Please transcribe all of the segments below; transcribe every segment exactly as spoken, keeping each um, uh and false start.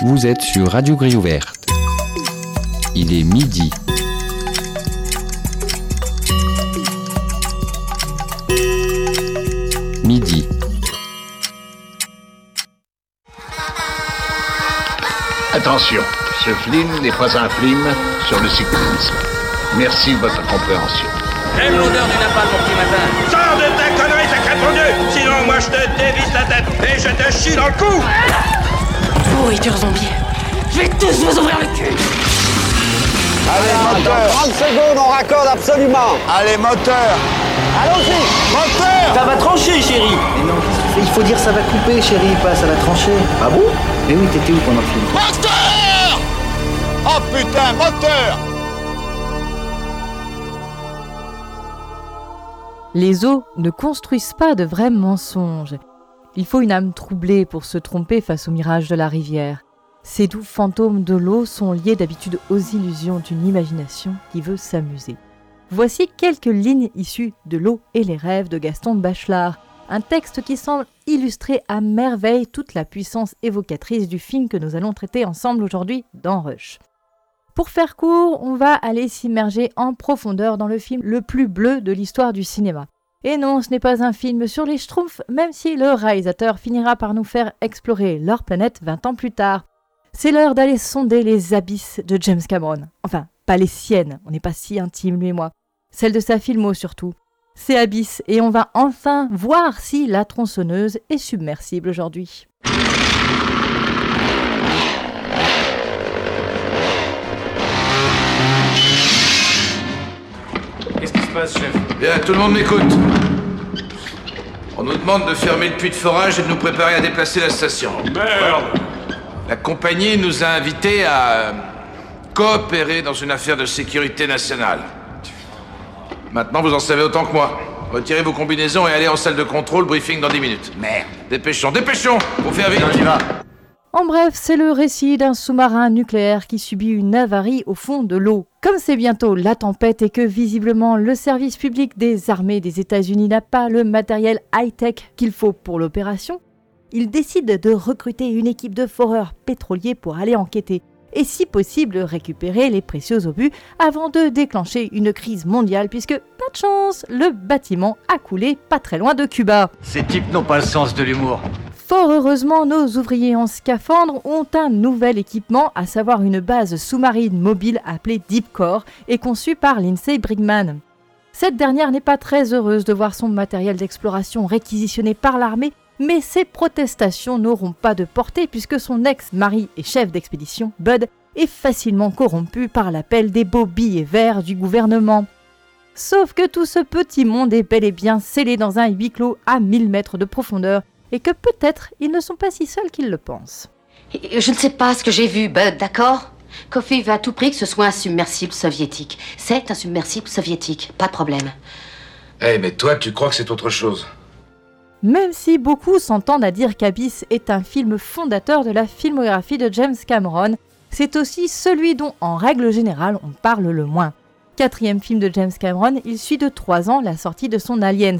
Vous êtes sur Radio Grille Ouverte. Il est midi. Midi. Attention, ce film n'est pas un film sur le cyclisme. Merci de votre compréhension. J'aime l'odeur du napalm mon petit matin. Sors de ta connerie, ta crête, sinon moi je te dévisse la tête et je te chie dans le cou. Pourriture zombie. Je vais tous vous ouvrir le cul. Allez, moteur. trente secondes, on raccorde absolument. Allez, moteur. Allons-y. Moteur. Ça va trancher, chérie. Mais non, il faut dire ça va couper, chérie, pas ça va trancher. Ah bon? Mais oui, t'étais où pendant le film? Moteur. Oh putain, moteur. Les os ne construisent pas de vrais mensonges. Il faut une âme troublée pour se tromper face au mirage de la rivière. Ces doux fantômes de l'eau sont liés d'habitude aux illusions d'une imagination qui veut s'amuser. Voici quelques lignes issues de L'eau et les rêves de Gaston Bachelard, un texte qui semble illustrer à merveille toute la puissance évocatrice du film que nous allons traiter ensemble aujourd'hui dans Rush. Pour faire court, on va aller s'immerger en profondeur dans le film le plus bleu de l'histoire du cinéma. Et non, ce n'est pas un film sur les Schtroumpfs, même si le réalisateur finira par nous faire explorer leur planète vingt ans plus tard. C'est l'heure d'aller sonder les abysses de James Cameron. Enfin, pas les siennes, on n'est pas si intimes lui et moi. Celles de sa filmo surtout. Ces abysses, et on va enfin voir si la tronçonneuse est submersible aujourd'hui. Qu'est-ce qui se passe, chef? Bien, tout le monde m'écoute. On nous demande de fermer le puits de forage et de nous préparer à déplacer la station. Merde. La compagnie nous a invités à coopérer dans une affaire de sécurité nationale. Maintenant, vous en savez autant que moi. Retirez vos combinaisons et allez en salle de contrôle, briefing dans dix minutes. Merde. Dépêchons, dépêchons. Pour faire vite. On y va. En bref, c'est le récit d'un sous-marin nucléaire qui subit une avarie au fond de l'eau. Comme c'est bientôt la tempête et que visiblement le service public des armées des États-Unis n'a pas le matériel high-tech qu'il faut pour l'opération, il décide de recruter une équipe de foreurs pétroliers pour aller enquêter et si possible récupérer les précieux obus avant de déclencher une crise mondiale puisque, pas de chance, le bâtiment a coulé pas très loin de Cuba. Ces types n'ont pas le sens de l'humour. Fort heureusement, nos ouvriers en scaphandre ont un nouvel équipement, à savoir une base sous-marine mobile appelée Deep Core et conçue par Lindsey Brigman. Cette dernière n'est pas très heureuse de voir son matériel d'exploration réquisitionné par l'armée, mais ses protestations n'auront pas de portée puisque son ex-mari et chef d'expédition, Bud, est facilement corrompu par l'appel des beaux billets verts du gouvernement. Sauf que tout ce petit monde est bel et bien scellé dans un huis clos à mille mètres de profondeur et que peut-être ils ne sont pas si seuls qu'ils le pensent. Je ne sais pas ce que j'ai vu, Bud, d'accord? Coffee veut à tout prix que ce soit un submersible soviétique. C'est un submersible soviétique, pas de problème. Eh, hey, mais toi, tu crois que c'est autre chose? Même si beaucoup s'entendent à dire qu'Abyss est un film fondateur de la filmographie de James Cameron, c'est aussi celui dont, en règle générale, on parle le moins. Quatrième film de James Cameron, il suit de trois ans la sortie de son Aliens.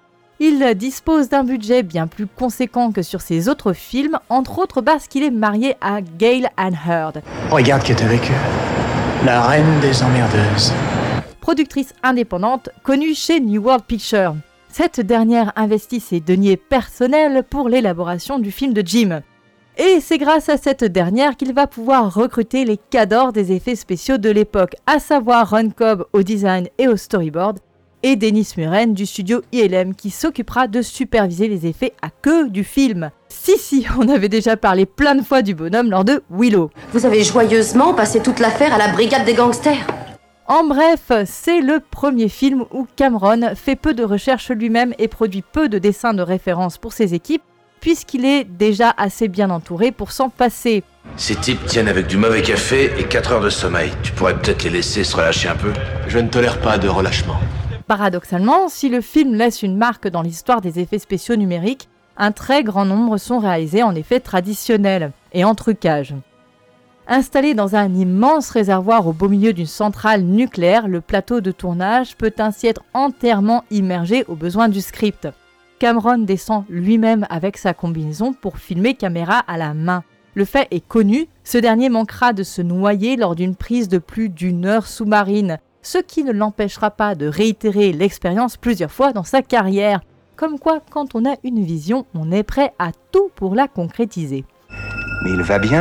Il dispose d'un budget bien plus conséquent que sur ses autres films, entre autres parce qu'il est marié à Gail Ann Hurd. Regarde qui est avec eux. La reine des emmerdeuses. Productrice indépendante, connue chez New World Pictures. Cette dernière investit ses deniers personnels pour l'élaboration du film de Jim. Et c'est grâce à cette dernière qu'il va pouvoir recruter les cadors des effets spéciaux de l'époque, à savoir Ron Cobb au design et au storyboard, et Dennis Muren du studio I L M qui s'occupera de superviser les effets à queue du film. Si si, on avait déjà parlé plein de fois du bonhomme lors de Willow. Vous avez joyeusement passé toute l'affaire à la brigade des gangsters. En bref, c'est le premier film où Cameron fait peu de recherches lui-même et produit peu de dessins de référence pour ses équipes, puisqu'il est déjà assez bien entouré pour s'en passer. Ces types tiennent avec du mauvais café et quatre heures de sommeil. Tu pourrais peut-être les laisser se relâcher un peu? Je ne tolère pas de relâchement. Paradoxalement, si le film laisse une marque dans l'histoire des effets spéciaux numériques, un très grand nombre sont réalisés en effets traditionnels et en trucage. Installé dans un immense réservoir au beau milieu d'une centrale nucléaire, le plateau de tournage peut ainsi être entièrement immergé aux besoins du script. Cameron descend lui-même avec sa combinaison pour filmer caméra à la main. Le fait est connu, ce dernier manquera de se noyer lors d'une prise de plus d'une heure sous-marine, ce qui ne l'empêchera pas de réitérer l'expérience plusieurs fois dans sa carrière. Comme quoi, quand on a une vision, on est prêt à tout pour la concrétiser. Mais il va bien ?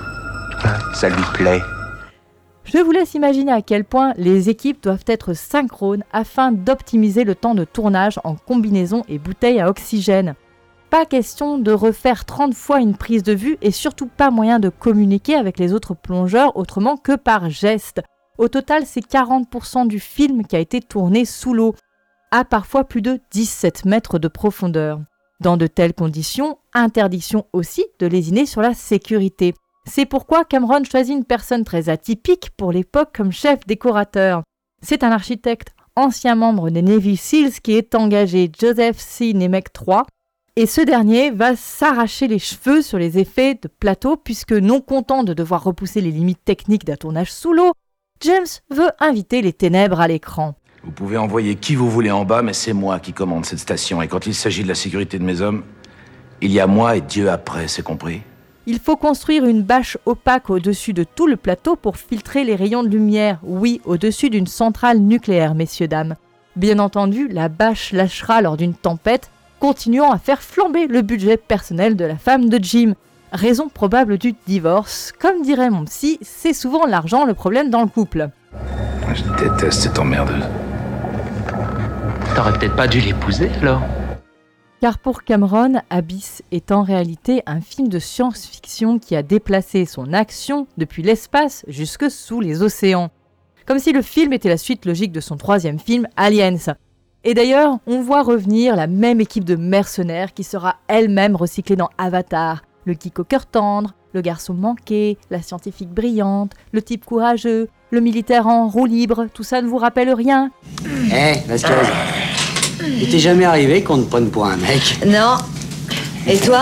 Ça lui plaît. Je vous laisse imaginer à quel point les équipes doivent être synchrones afin d'optimiser le temps de tournage en combinaison et bouteilles à oxygène. Pas question de refaire trente fois une prise de vue et surtout pas moyen de communiquer avec les autres plongeurs autrement que par gestes. Au total, c'est quarante pour cent du film qui a été tourné sous l'eau, à parfois plus de dix-sept mètres de profondeur. Dans de telles conditions, interdiction aussi de lésiner sur la sécurité. C'est pourquoi Cameron choisit une personne très atypique pour l'époque comme chef décorateur. C'est un architecte, ancien membre des Navy Seals qui est engagé, Joseph C. Nemec trois, et ce dernier va s'arracher les cheveux sur les effets de plateau puisque non content de devoir repousser les limites techniques d'un tournage sous l'eau, James veut inviter les ténèbres à l'écran. Vous pouvez envoyer qui vous voulez en bas, mais c'est moi qui commande cette station. Et quand il s'agit de la sécurité de mes hommes, il y a moi et Dieu après, c'est compris ? Il faut construire une bâche opaque au-dessus de tout le plateau pour filtrer les rayons de lumière. Oui, au-dessus d'une centrale nucléaire, messieurs, dames. Bien entendu, la bâche lâchera lors d'une tempête, continuant à faire flamber le budget personnel de la femme de Jim. Raison probable du divorce. Comme dirait mon psy, c'est souvent l'argent le problème dans le couple. Je déteste cette emmerdeuse. T'aurais peut-être pas dû l'épouser, alors ? Car pour Cameron, Abyss est en réalité un film de science-fiction qui a déplacé son action depuis l'espace jusque sous les océans. Comme si le film était la suite logique de son troisième film, Aliens. Et d'ailleurs, on voit revenir la même équipe de mercenaires qui sera elle-même recyclée dans Avatar. Le geek au cœur tendre, le garçon manqué, la scientifique brillante, le type courageux, le militaire en roue libre, tout ça ne vous rappelle rien ? Eh, hey, Vasquez, il t'est jamais arrivé qu'on te prenne pour un mec ? Non. Et toi ?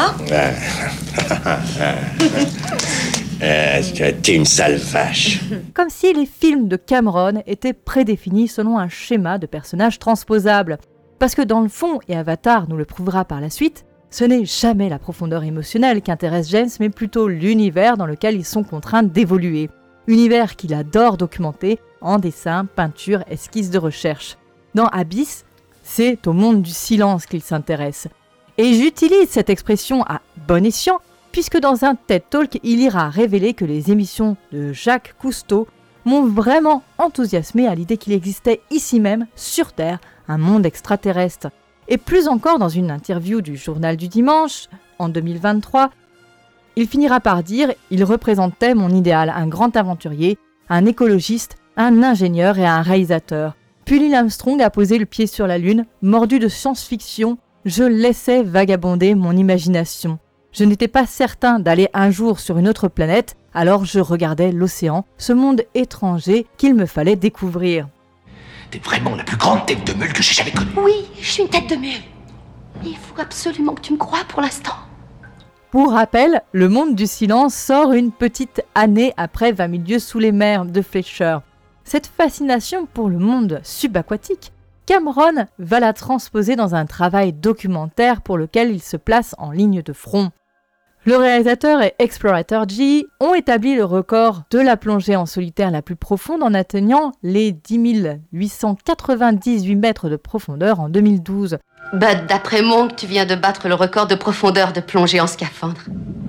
Est-ce que t'es une sale vache ? Comme si les films de Cameron étaient prédéfinis selon un schéma de personnages transposables. Parce que dans le fond, et Avatar nous le prouvera par la suite, ce n'est jamais la profondeur émotionnelle qui intéresse James, mais plutôt l'univers dans lequel ils sont contraints d'évoluer. Univers qu'il adore documenter en dessin, peinture, esquisses de recherche. Dans Abyss, c'est au monde du silence qu'il s'intéresse. Et j'utilise cette expression à bon escient, puisque dans un TED Talk, il ira révéler que les émissions de Jacques Cousteau m'ont vraiment enthousiasmé à l'idée qu'il existait ici même, sur Terre, un monde extraterrestre. Et plus encore dans une interview du Journal du Dimanche, en deux mille vingt-trois, il finira par dire « Il représentait mon idéal, un grand aventurier, un écologiste, un ingénieur et un réalisateur. Puis Neil Armstrong a posé le pied sur la Lune, mordu de science-fiction, je laissais vagabonder mon imagination. Je n'étais pas certain d'aller un jour sur une autre planète, alors je regardais l'océan, ce monde étranger qu'il me fallait découvrir. » T'es vraiment la plus grande tête de mule que j'ai jamais connue. Oui, je suis une tête de mule. Mais il faut absolument que tu me croies pour l'instant. Pour rappel, Le Monde du Silence sort une petite année après vingt mille lieues sous les mers de Fletcher. Cette fascination pour le monde subaquatique, Cameron va la transposer dans un travail documentaire pour lequel il se place en ligne de front. Le réalisateur et Explorator G ont établi le record de la plongée en solitaire la plus profonde en atteignant les dix mille huit cent quatre-vingt-dix-huit mètres de profondeur en deux mille douze. Bah, d'après Monk, tu viens de battre le record de profondeur de plongée en scaphandre.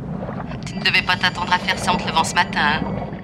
Tu ne devais pas t'attendre à faire ça en te levant ce matin, hein?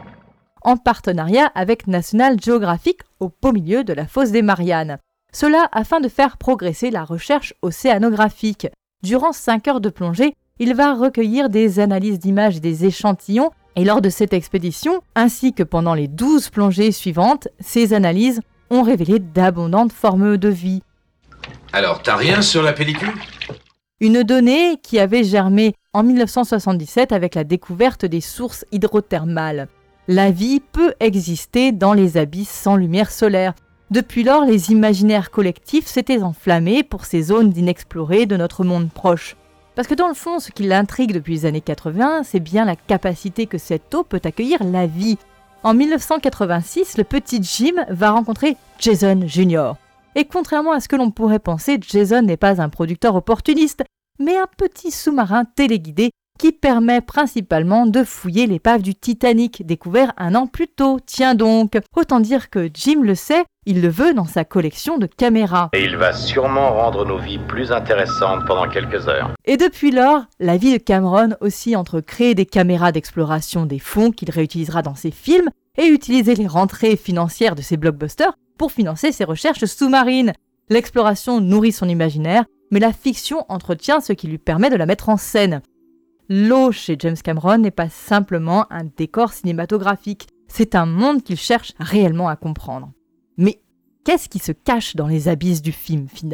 En partenariat avec National Geographic au beau milieu de la fosse des Mariannes. Cela afin de faire progresser la recherche océanographique. Durant cinq heures de plongée, il va recueillir des analyses d'images et des échantillons, et lors de cette expédition, ainsi que pendant les douze plongées suivantes, ces analyses ont révélé d'abondantes formes de vie. Alors, t'as rien sur la pellicule ? Une donnée qui avait germé en mille neuf cent soixante-dix-sept avec la découverte des sources hydrothermales. La vie peut exister dans les abysses sans lumière solaire. Depuis lors, les imaginaires collectifs s'étaient enflammés pour ces zones d'inexplorées de notre monde proche. Parce que dans le fond, ce qui l'intrigue depuis les années quatre-vingts, c'est bien la capacité que cette eau peut accueillir la vie. En mille neuf cent quatre-vingt-six, le petit Jim va rencontrer Jason Junior Et contrairement à ce que l'on pourrait penser, Jason n'est pas un producteur opportuniste, mais un petit sous-marin téléguidé qui permet principalement de fouiller l'épave du Titanic, découvert un an plus tôt. Tiens donc, autant dire que Jim le sait, il le veut dans sa collection de caméras. Et il va sûrement rendre nos vies plus intéressantes pendant quelques heures. Et depuis lors, la vie de Cameron oscille entre créer des caméras d'exploration des fonds qu'il réutilisera dans ses films et utiliser les rentrées financières de ses blockbusters pour financer ses recherches sous-marines. L'exploration nourrit son imaginaire, mais la fiction entretient ce qui lui permet de la mettre en scène. L'eau chez James Cameron n'est pas simplement un décor cinématographique, c'est un monde qu'il cherche réellement à comprendre. Mais qu'est-ce qui se cache dans les abysses du film finalement ?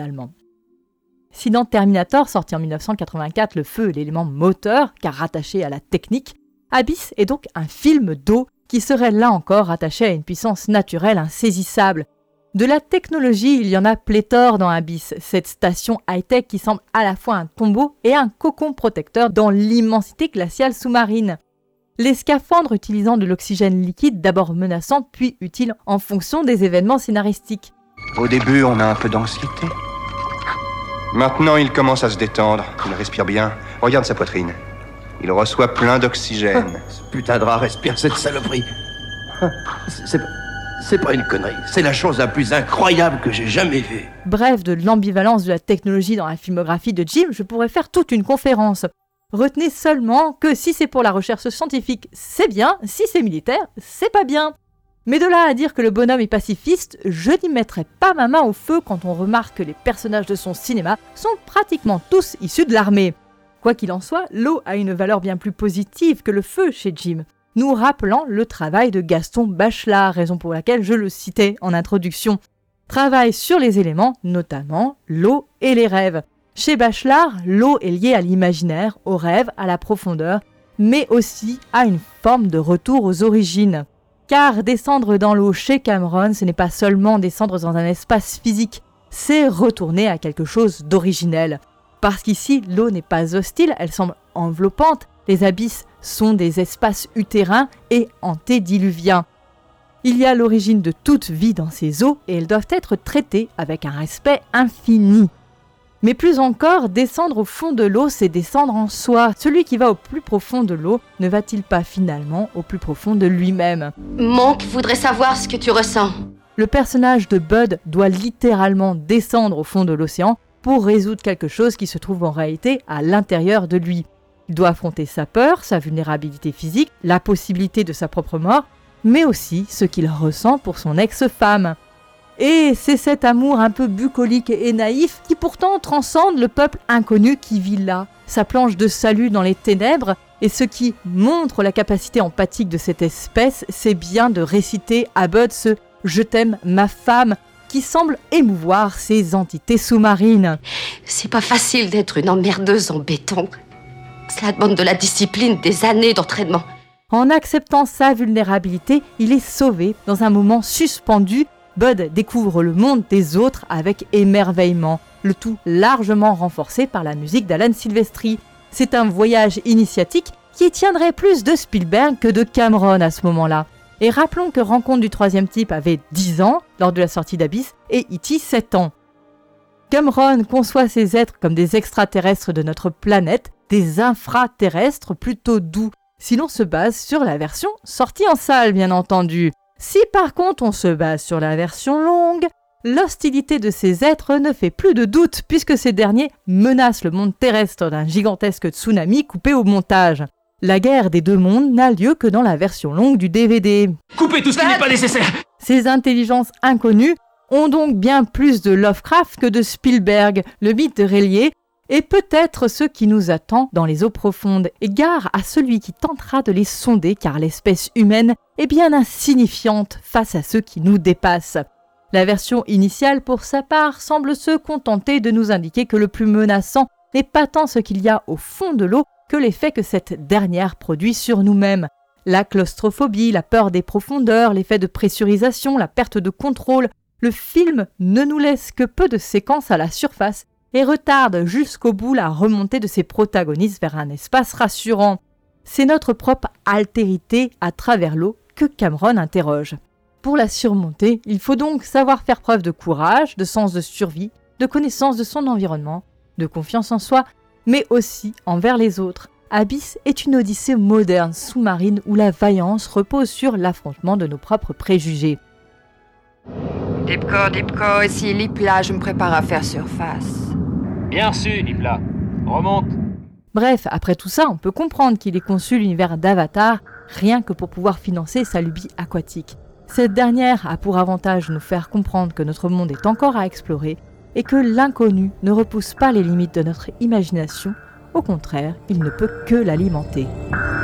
Si dans Terminator, sorti en dix-neuf cent quatre-vingt-quatre, le feu est l'élément moteur, car rattaché à la technique, Abyss est donc un film d'eau qui serait là encore rattaché à une puissance naturelle insaisissable. De la technologie, il y en a pléthore dans Abyss, cette station high-tech qui semble à la fois un tombeau et un cocon protecteur dans l'immensité glaciale sous-marine. Les scaphandres utilisant de l'oxygène liquide, d'abord menaçant puis utile en fonction des événements scénaristiques. Au début, on a un peu d'anxiété. Maintenant, il commence à se détendre. Il respire bien. Regarde sa poitrine. Il reçoit plein d'oxygène. Ah, ce putain de rat respire cette saloperie. C'est, c'est, c'est pas une connerie. C'est la chose la plus incroyable que j'ai jamais vue. Bref, de l'ambivalence de la technologie dans la filmographie de Jim, je pourrais faire toute une conférence. Retenez seulement que si c'est pour la recherche scientifique, c'est bien. Si c'est militaire, c'est pas bien. Mais de là à dire que le bonhomme est pacifiste, je n'y mettrai pas ma main au feu quand on remarque que les personnages de son cinéma sont pratiquement tous issus de l'armée. Quoi qu'il en soit, l'eau a une valeur bien plus positive que le feu chez Jim, nous rappelant le travail de Gaston Bachelard, raison pour laquelle je le citais en introduction. Travail sur les éléments, notamment l'eau et les rêves. Chez Bachelard, l'eau est liée à l'imaginaire, au rêve, à la profondeur, mais aussi à une forme de retour aux origines. Car descendre dans l'eau chez Cameron, ce n'est pas seulement descendre dans un espace physique, c'est retourner à quelque chose d'originel. Parce qu'ici, l'eau n'est pas hostile, elle semble enveloppante, les abysses sont des espaces utérins et antédiluviens. Il y a l'origine de toute vie dans ces eaux et elles doivent être traitées avec un respect infini. Mais plus encore, descendre au fond de l'eau, c'est descendre en soi. Celui qui va au plus profond de l'eau ne va-t-il pas finalement au plus profond de lui-même ? Monk voudrait savoir ce que tu ressens. Le personnage de Bud doit littéralement descendre au fond de l'océan pour résoudre quelque chose qui se trouve en réalité à l'intérieur de lui. Il doit affronter sa peur, sa vulnérabilité physique, la possibilité de sa propre mort, mais aussi ce qu'il ressent pour son ex-femme. Et c'est cet amour un peu bucolique et naïf qui pourtant transcende le peuple inconnu qui vit là, sa planche de salut dans les ténèbres, et ce qui montre la capacité empathique de cette espèce, c'est bien de réciter à Bud ce « Je t'aime, ma femme » qui semble émouvoir ces entités sous-marines. C'est pas facile d'être une emmerdeuse en béton. Cela demande de la discipline, des années d'entraînement. En acceptant sa vulnérabilité, il est sauvé dans un moment suspendu. Bud découvre le monde des autres avec émerveillement, le tout largement renforcé par la musique d'Alan Silvestri. C'est un voyage initiatique qui tiendrait plus de Spielberg que de Cameron à ce moment-là. Et rappelons que Rencontre du troisième type avait dix ans lors de la sortie d'Abyss et E T sept ans. Cameron conçoit ces êtres comme des extraterrestres de notre planète, des infraterrestres plutôt doux, si l'on se base sur la version sortie en salle bien entendu. Si par contre on se base sur la version longue, l'hostilité de ces êtres ne fait plus de doute puisque ces derniers menacent le monde terrestre d'un gigantesque tsunami coupé au montage. La guerre des deux mondes n'a lieu que dans la version longue du D V D. Coupez tout ce qui n'est pas nécessaire. Ces intelligences inconnues ont donc bien plus de Lovecraft que de Spielberg, le mythe de R'lyeh, et peut-être ce qui nous attend dans les eaux profondes. Et gare à celui qui tentera de les sonder car l'espèce humaine est bien insignifiante face à ceux qui nous dépassent. La version initiale, pour sa part, semble se contenter de nous indiquer que le plus menaçant n'est pas tant ce qu'il y a au fond de l'eau que l'effet que cette dernière produit sur nous-mêmes. La claustrophobie, la peur des profondeurs, l'effet de pressurisation, la perte de contrôle, le film ne nous laisse que peu de séquences à la surface et retarde jusqu'au bout la remontée de ses protagonistes vers un espace rassurant. C'est notre propre altérité à travers l'eau que Cameron interroge. Pour la surmonter, il faut donc savoir faire preuve de courage, de sens de survie, de connaissance de son environnement, de confiance en soi, mais aussi envers les autres, Abyss est une odyssée moderne sous-marine où la vaillance repose sur l'affrontement de nos propres préjugés. Dipco, Dipco, ici Lipla, je me prépare à faire surface. Bien reçu, Lipla. Remonte. Bref, après tout ça, on peut comprendre qu'il ait conçu l'univers d'Avatar rien que pour pouvoir financer sa lubie aquatique. Cette dernière a pour avantage de nous faire comprendre que notre monde est encore à explorer et que l'inconnu ne repousse pas les limites de notre imagination, au contraire, il ne peut que l'alimenter.